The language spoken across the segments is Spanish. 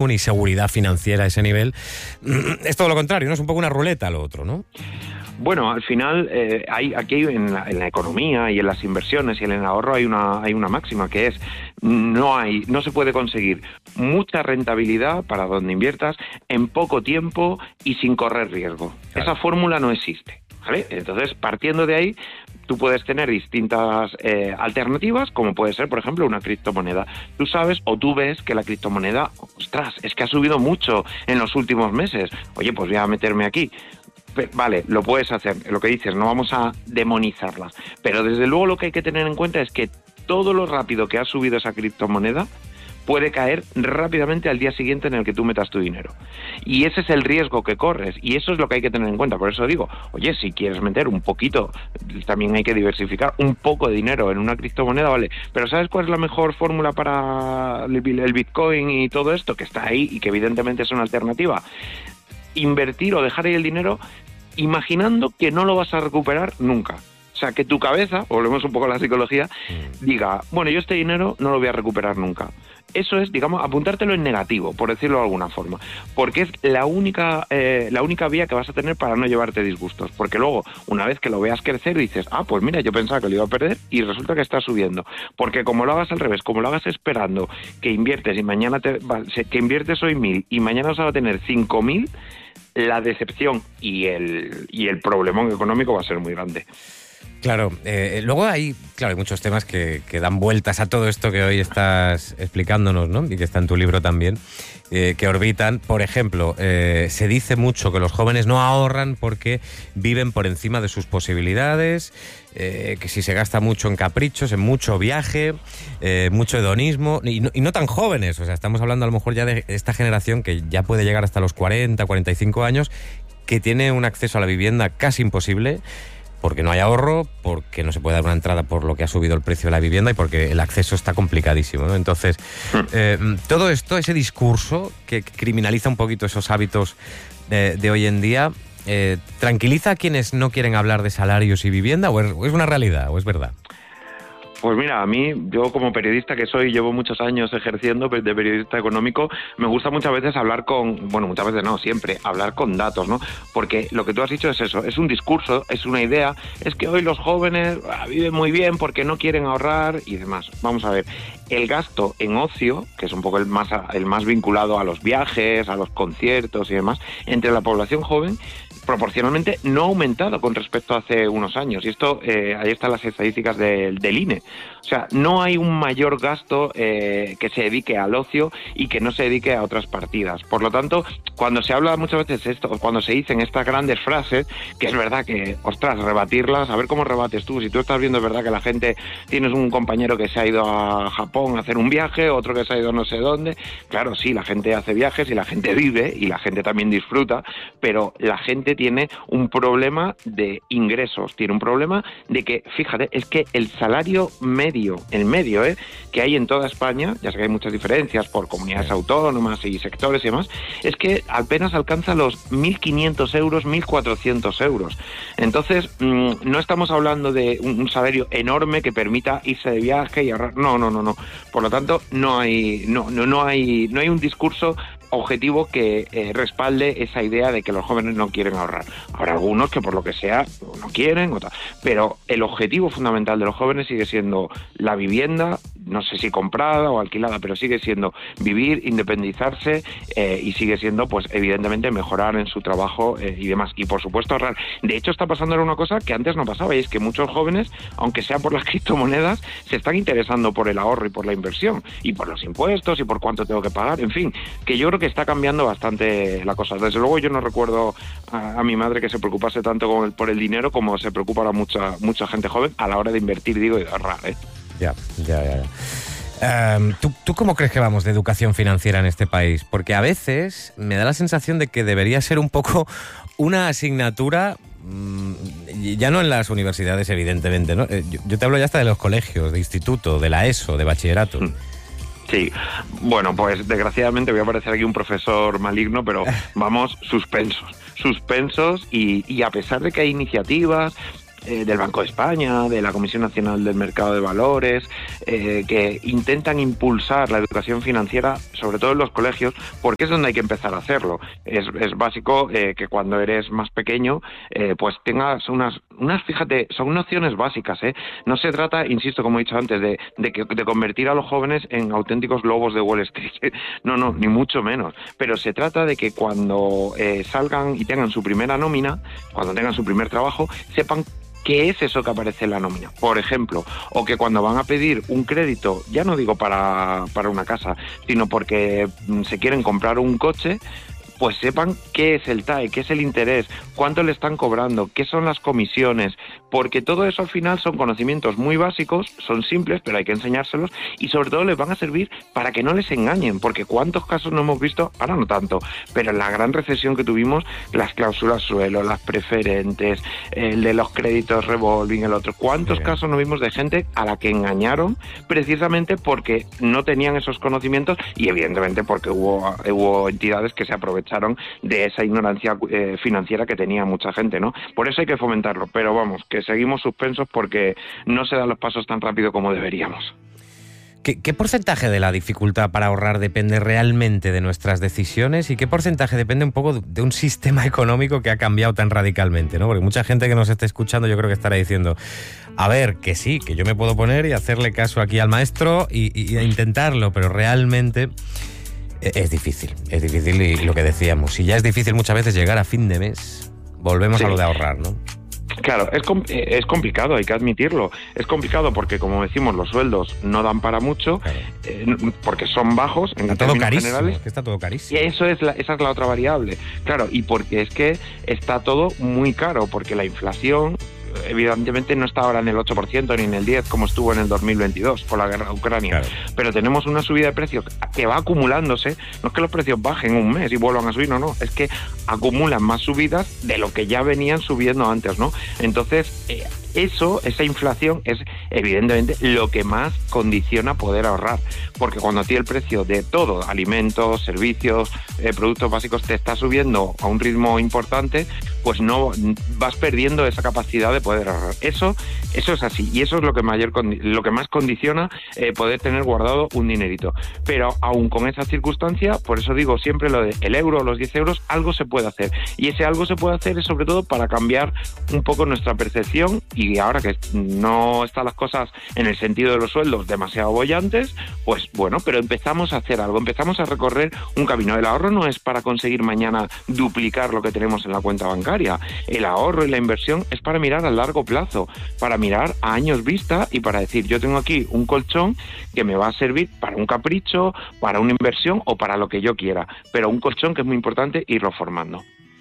riesgo ni seguridad financiera a ese nivel. Es todo lo contrario, ¿no? Es un poco una ruleta lo otro, ¿no? Bueno, al final, aquí en la economía y en las inversiones y en el ahorro hay una máxima que es no se puede conseguir mucha rentabilidad para donde inviertas en poco tiempo y sin correr riesgo. Claro. Esa fórmula no existe, ¿vale? Entonces, partiendo de ahí, tú puedes tener distintas alternativas, como puede ser, por ejemplo, una criptomoneda. Tú sabes o tú ves que la criptomoneda, ostras, es que ha subido mucho en los últimos meses. Oye, pues voy a meterme aquí. Vale, lo puedes hacer, lo que dices, no vamos a demonizarlas, pero desde luego lo que hay que tener en cuenta es que todo lo rápido que ha subido esa criptomoneda puede caer rápidamente al día siguiente en el que tú metas tu dinero. Y ese es el riesgo que corres, y eso es lo que hay que tener en cuenta. Por eso digo, oye, si quieres meter un poquito, también hay que diversificar un poco de dinero en una criptomoneda, vale, pero ¿sabes cuál es la mejor fórmula para el Bitcoin y todo esto? Que está ahí y que evidentemente es una alternativa. Invertir o dejar ahí el dinero imaginando que no lo vas a recuperar nunca. O sea, que tu cabeza, volvemos un poco a la psicología, diga, bueno, yo este dinero no lo voy a recuperar nunca. Eso es, digamos, apuntártelo en negativo, por decirlo de alguna forma, porque es la única vía que vas a tener para no llevarte disgustos, porque luego, una vez que lo veas crecer, dices, pues mira, yo pensaba que lo iba a perder y resulta que está subiendo, porque como lo hagas al revés, como lo hagas esperando que inviertes y mañana que inviertes hoy 1.000 y mañana vas a tener 5.000, la decepción y el problemón económico va a ser muy grande. Claro, luego hay muchos temas que dan vueltas a todo esto que hoy estás explicándonos, ¿no? Y que está en tu libro también, que orbitan. Por ejemplo, se dice mucho que los jóvenes no ahorran porque viven por encima de sus posibilidades, que si se gasta mucho en caprichos, en mucho viaje, mucho hedonismo, y no tan jóvenes. O sea, estamos hablando a lo mejor ya de esta generación que ya puede llegar hasta los 40, 45 años, que tiene un acceso a la vivienda casi imposible, porque no hay ahorro, porque no se puede dar una entrada por lo que ha subido el precio de la vivienda y porque el acceso está complicadísimo, ¿no? Entonces, todo esto, ese discurso que criminaliza un poquito esos hábitos de hoy en día, ¿tranquiliza a quienes no quieren hablar de salarios y vivienda o es una realidad o es verdad? Pues mira, a mí, yo como periodista que soy, llevo muchos años ejerciendo de periodista económico, me gusta muchas veces hablar muchas veces no, siempre, hablar con datos, ¿no? Porque lo que tú has dicho es eso, es un discurso, es una idea, es que hoy los jóvenes viven muy bien porque no quieren ahorrar y demás. Vamos a ver, el gasto en ocio, que es un poco el más vinculado a los viajes, a los conciertos y demás, entre la población joven, proporcionalmente no ha aumentado con respecto a hace unos años. Y esto, ahí están las estadísticas del INE. O sea, no hay un mayor gasto que se dedique al ocio y que no se dedique a otras partidas. Por lo tanto, cuando se habla muchas veces cuando se dicen estas grandes frases, que es verdad que, ostras, rebatirlas, a ver cómo rebates tú. Si tú estás viendo, es verdad que la gente, tienes un compañero que se ha ido a Japón a hacer un viaje, otro que se ha ido no sé dónde. Claro, sí, la gente hace viajes y la gente vive y la gente también disfruta, pero la gente tiene un problema de ingresos, tiene un problema de que, fíjate, es que el salario medio, que hay en toda España, ya sé que hay muchas diferencias por comunidades autónomas y sectores y demás, es que apenas alcanza los 1.500 euros, 1.400 euros. Entonces, no estamos hablando de un salario enorme que permita irse de viaje y ahorrar. No. Por lo tanto, no hay un discurso objetivo que respalde esa idea de que los jóvenes no quieren ahorrar. Habrá algunos que por lo que sea no quieren, pero el objetivo fundamental de los jóvenes sigue siendo la vivienda, no sé si comprada o alquilada, pero sigue siendo vivir, independizarse y sigue siendo, pues evidentemente, mejorar en su trabajo y demás. Y por supuesto ahorrar. De hecho, está pasando ahora una cosa que antes no pasaba, y es que muchos jóvenes, aunque sea por las criptomonedas, se están interesando por el ahorro y por la inversión, y por los impuestos y por cuánto tengo que pagar, en fin, que yo creo que está cambiando bastante la cosa. Desde luego yo no recuerdo a mi madre que se preocupase tanto por el dinero como se preocupa ahora mucha gente joven a la hora de invertir, digo, y de ahorrar, ¿eh? Ya. ¿Tú cómo crees que vamos de educación financiera en este país? Porque a veces me da la sensación de que debería ser un poco una asignatura, ya no en las universidades, evidentemente, ¿no? Yo te hablo ya hasta de los colegios, de instituto, de la ESO, de bachillerato. Sí, bueno, pues desgraciadamente voy a parecer aquí un profesor maligno, pero vamos suspensos y a pesar de que hay iniciativas, del Banco de España, de la Comisión Nacional del Mercado de Valores, que intentan impulsar la educación financiera, sobre todo en los colegios, porque es donde hay que empezar a hacerlo. Es básico que cuando eres más pequeño, pues tengas unas, fíjate, son nociones básicas, ¿eh? No se trata, insisto, como he dicho antes, de convertir a los jóvenes en auténticos lobos de Wall Street. No, ni mucho menos. Pero se trata de que cuando salgan y tengan su primera nómina, cuando tengan su primer trabajo, sepan qué es eso que aparece en la nómina, por ejemplo, o que cuando van a pedir un crédito, ya no digo para una casa, sino porque se quieren comprar un coche, pues sepan qué es el TAE, qué es el interés, cuánto le están cobrando, qué son las comisiones, porque todo eso al final son conocimientos muy básicos, son simples, pero hay que enseñárselos y sobre todo les van a servir para que no les engañen, porque cuántos casos no hemos visto, ahora no tanto, pero en la gran recesión que tuvimos, las cláusulas suelo, las preferentes, el de los créditos revolving, el otro, cuántos casos no vimos de gente a la que engañaron precisamente porque no tenían esos conocimientos y evidentemente porque hubo entidades que se aprovecharon de esa ignorancia financiera que tenía mucha gente, ¿no? Por eso hay que fomentarlo, pero vamos, que seguimos suspensos porque no se dan los pasos tan rápido como deberíamos. ¿Qué porcentaje de la dificultad para ahorrar depende realmente de nuestras decisiones y qué porcentaje depende un poco de un sistema económico que ha cambiado tan radicalmente, ¿no? Porque mucha gente que nos esté escuchando yo creo que estará diciendo, a ver, que sí, que yo me puedo poner y hacerle caso aquí al maestro y intentarlo, pero realmente es difícil y lo que decíamos, si ya es difícil muchas veces llegar a fin de mes, volvemos a lo de ahorrar, ¿no? Claro, es complicado, hay que admitirlo. Es complicado porque, como decimos, los sueldos no dan para mucho, claro. Porque son bajos en términos generales. Está todo carísimo. Y esa es la otra variable. Claro, y porque es que está todo muy caro, porque la inflación evidentemente no está ahora en el 8% ni en el 10% como estuvo en el 2022 con la guerra de Ucrania, claro. Pero tenemos una subida de precios que va acumulándose. No es que los precios bajen un mes y vuelvan a subir, no, es que acumulan más subidas de lo que ya venían subiendo antes, ¿no? Entonces, esa inflación es evidentemente lo que más condiciona poder ahorrar, porque cuando a ti el precio de todo, alimentos, servicios, productos básicos, te está subiendo a un ritmo importante, pues no vas perdiendo esa capacidad de poder ahorrar. Eso es así, y eso es lo que más condiciona poder tener guardado un dinerito. Pero aún con esa circunstancia, por eso digo siempre lo de el euro, los 10 euros, algo se puede hacer, y ese algo se puede hacer es sobre todo para cambiar un poco nuestra percepción. Y ahora que no están las cosas en el sentido de los sueldos demasiado bollantes, pues bueno, pero empezamos a hacer algo, empezamos a recorrer un camino. El ahorro no es para conseguir mañana duplicar lo que tenemos en la cuenta bancaria. El ahorro y la inversión es para mirar a largo plazo, para mirar a años vista y para decir, yo tengo aquí un colchón que me va a servir para un capricho, para una inversión o para lo que yo quiera, pero un colchón que es muy importante irlo formando.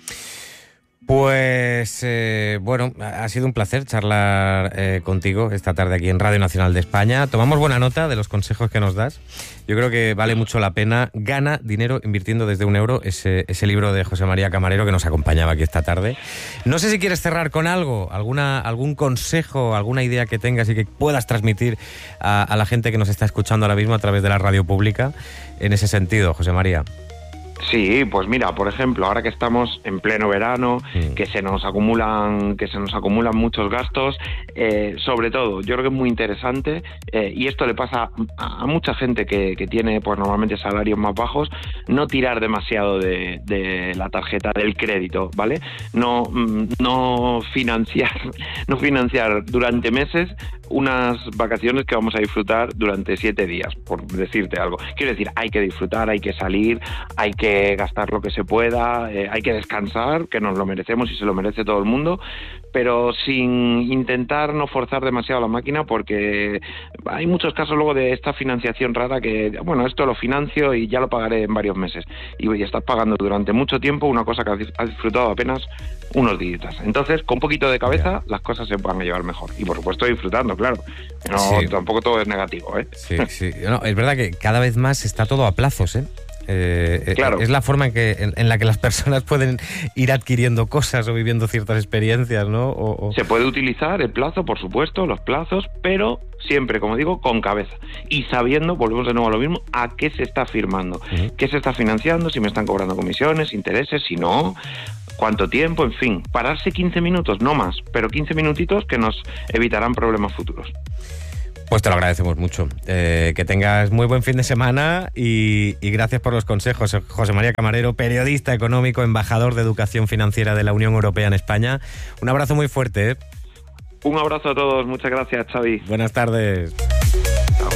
Pues bueno, ha sido un placer charlar contigo esta tarde aquí en Radio Nacional de España. Tomamos buena nota de los consejos que nos das. Yo creo que vale mucho la pena. Gana dinero invirtiendo desde €1, ese libro de José María Camarero que nos acompañaba aquí esta tarde. No sé si quieres cerrar con algo, algún consejo, alguna idea que tengas y que puedas transmitir a la gente que nos está escuchando ahora mismo a través de la radio pública en ese sentido, José María. Sí, pues mira, por ejemplo, ahora que estamos en pleno verano, que se nos acumulan muchos gastos, sobre todo, yo creo que es muy interesante, y esto le pasa a mucha gente que tiene pues normalmente salarios más bajos, no tirar demasiado de la tarjeta del crédito, ¿vale? No financiar durante meses unas vacaciones que vamos a disfrutar durante 7 días, por decirte algo. Quiero decir, hay que disfrutar, hay que salir, hay que gastar lo que se pueda, hay que descansar, que nos lo merecemos y se lo merece todo el mundo, pero sin intentar no forzar demasiado la máquina, porque hay muchos casos luego de esta financiación rara que, bueno, esto lo financio y ya lo pagaré en varios meses, y estás pagando durante mucho tiempo una cosa que has disfrutado apenas unos días. Entonces, con un poquito de cabeza, las cosas se van a llevar mejor. Y por supuesto disfrutando, claro. No, sí. Tampoco todo es negativo, ¿eh? Sí. No, es verdad que cada vez más está todo a plazos, ¿eh? Claro. Es la forma en la que las personas pueden ir adquiriendo cosas o viviendo ciertas experiencias, ¿no? Se puede utilizar el plazo, por supuesto, los plazos, pero siempre, como digo, con cabeza. Y sabiendo, volvemos de nuevo a lo mismo, a qué se está firmando, qué se está financiando, si me están cobrando comisiones, intereses, si no. cuánto tiempo, en fin, pararse 15 minutos, no más, pero 15 minutitos que nos evitarán problemas futuros. Pues te lo agradecemos mucho. Que tengas muy buen fin de semana y gracias por los consejos. José María Camarero, periodista económico, embajador de Educación Financiera de la Unión Europea en España. Un abrazo muy fuerte, ¿eh? Un abrazo a todos, muchas gracias, Xavi. Buenas tardes. Chao.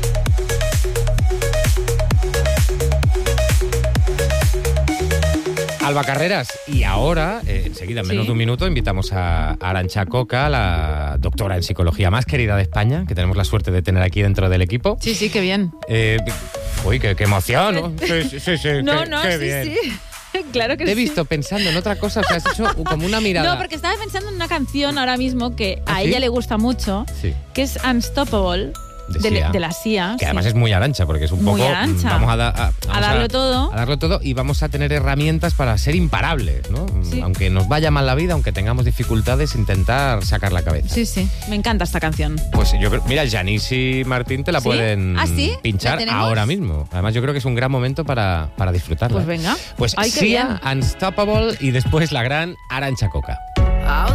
Alba Carreras. Y ahora, enseguida, en menos de un minuto, invitamos a Arantxa Coca, la doctora en psicología más querida de España, que tenemos la suerte de tener aquí dentro del equipo. Sí, qué bien. Uy, qué emoción, ¿no? Sí. Qué sí, bien. sí. Claro que Te he sí. visto pensando en otra cosa, o sea, has hecho como una mirada. No, porque estaba pensando en una canción ahora mismo que ¿Ah, a sí? ella le gusta mucho, Sí. que es Unstoppable, de la Sia. Que además es muy Arantxa, porque es un Muy poco... Arantxa. Vamos a darlo todo. A darlo todo y vamos a tener herramientas para ser imparables, ¿no? Sí. Aunque nos vaya mal la vida, aunque tengamos dificultades, intentar sacar la cabeza. Sí, me encanta esta canción. Pues yo creo... Mira, Janice y Martín te la ¿Sí? pueden ¿Ah, sí? pinchar ¿La tenemos? ahora mismo. Además, yo creo que es un gran momento para disfrutarla. Pues venga. Pues Ay, qué Sia, bien. Unstoppable y después la gran Arantxa Coca.